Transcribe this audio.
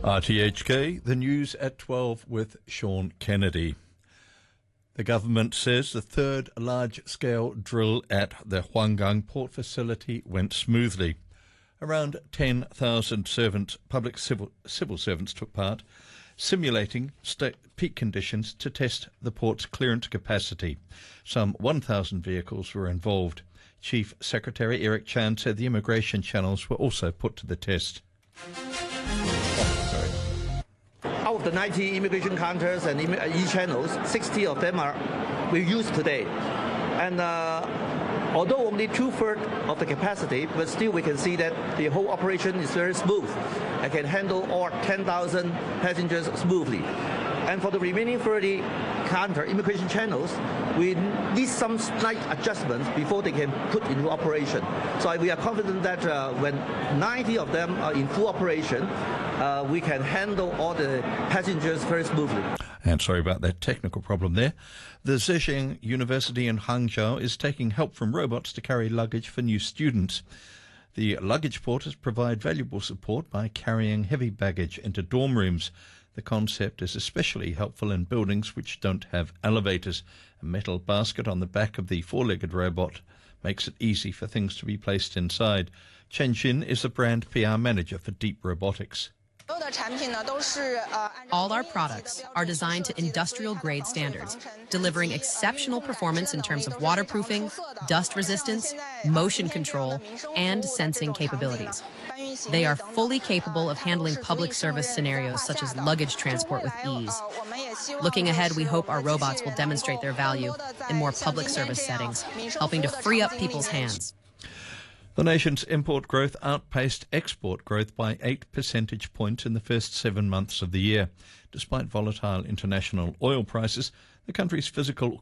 RTHK, the news at 12 with Sean Kennedy. The government says the third large-scale drill at the Huanggang port facility went smoothly. Around 10,000 public civil servants took part, simulating peak conditions to test the port's clearance capacity. Some 1,000 vehicles were involved. Chief Secretary Eric Chan said the immigration channels were also put to the test. Out of the 90 immigration counters and e-channels, 60 of them we use today. And although only 2/3 of the capacity, but still we can see that the whole operation is very smooth and can handle all 10,000 passengers smoothly. And for the remaining 30 counter immigration channels, we need some slight adjustments before they can put into operation. So we are confident that when 90 of them are in full operation, we can handle all the passengers very smoothly. And sorry about that technical problem there. The Zhejiang University in Hangzhou is taking help from robots to carry luggage for new students. The luggage porters provide valuable support by carrying heavy baggage into dorm rooms. The concept is especially helpful in buildings which don't have elevators. A metal basket on the back of the four-legged robot makes it easy for things to be placed inside. Chen Xin is the brand PR manager for Deep Robotics. All our products are designed to industrial-grade standards, delivering exceptional performance in terms of waterproofing, dust resistance, motion control, and sensing capabilities. They are fully capable of handling public service scenarios such as luggage transport with ease. Looking ahead, we hope our robots will demonstrate their value in more public service settings, helping to free up people's hands. The nation's import growth outpaced export growth by 8 percentage points in the first 7 months of the year. Despite volatile international oil prices, the country's physical